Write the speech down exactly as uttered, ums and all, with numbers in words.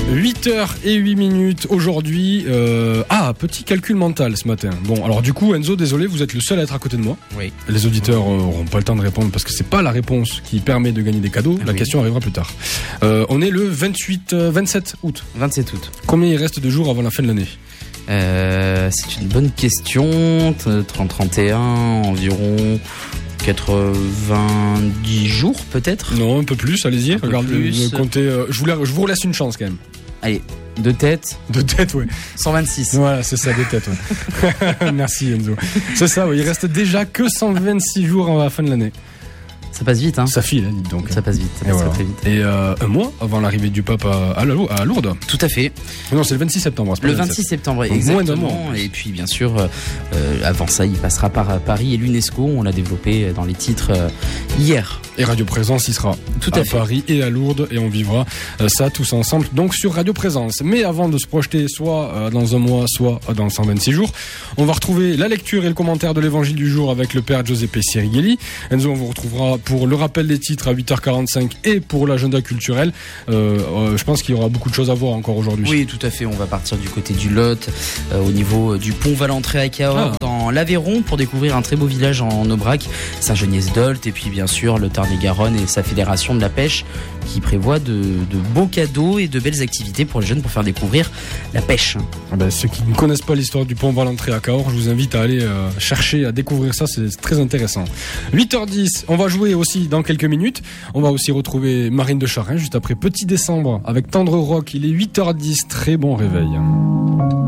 huit heures et huit minutes aujourd'hui. Euh... Ah, petit calcul mental ce matin. Bon, alors du coup, Enzo, désolé, vous êtes le seul à être à côté de moi. Oui. Les auditeurs n'auront pas le temps de répondre parce que c'est pas la réponse qui permet de gagner des cadeaux. La oui. question arrivera plus tard. Euh, on est le vingt-huit, euh, vingt-sept août. vingt-sept août. Combien il reste de jours avant la fin de l'année? euh, C'est une bonne question. trente trente et un, environ quatre-vingt-dix jours peut-être. Non, un peu plus, allez-y. Un peu Regardez, plus. comptez. Euh, je, vous la, je vous laisse une chance quand même. Allez, de tête. De tête, ouais. cent vingt-six. Voilà, c'est ça, de tête, ouais. Merci Enzo. C'est ça, ouais. Il reste déjà que cent vingt-six jours avant la fin de l'année. Ça passe vite, hein. Ça file, hein, dites donc. Ça passe vite, ça Et passe voilà. très, très vite. Et euh, un mois avant l'arrivée du pape à, à, la, à Lourdes. Tout à fait. Non, c'est le vingt-six septembre. C'est pas Le le vingt-six septembre, Donc, moins d'un exactement. mois. Et puis, bien sûr, euh, avant ça, il passera par Paris et l'UNESCO. On l'a développé dans les titres euh, hier. Et Radio Présence, il sera Tout à, à fait. Paris et à Lourdes. Et on vivra euh, ça tous ensemble, donc sur Radio Présence. Mais avant de se projeter soit euh, dans un mois, soit euh, dans cent vingt-six jours, on va retrouver la lecture et le commentaire de l'évangile du jour avec le père Giuseppe Sirighelli. Enzo, on vous retrouvera pour le rappel des titres à huit heures quarante-cinq et pour l'agenda culturel. Euh, euh, je pense qu'il y aura beaucoup de choses à voir encore aujourd'hui. Oui, tout à fait. On va partir du côté du Lot, euh, au niveau du pont Valentré à Cahors, Ah. dans l'Aveyron, pour découvrir un très beau village en Aubrac, Saint-Geniès-d'Olt, et puis bien sûr le Tarn-et-Garonne et sa fédération de la pêche qui prévoit de, de beaux cadeaux et de belles activités pour les jeunes pour faire découvrir la pêche. Ah ben, ceux qui ne connaissent pas l'histoire du pont Valentré à Cahors, je vous invite à aller euh, chercher, à découvrir ça, c'est très intéressant. huit heures dix, on va jouer aussi dans quelques minutes. On va aussi retrouver Marine de Charin juste après Petit Décembre avec Tendre Rock. Il est huit heures dix, très bon réveil.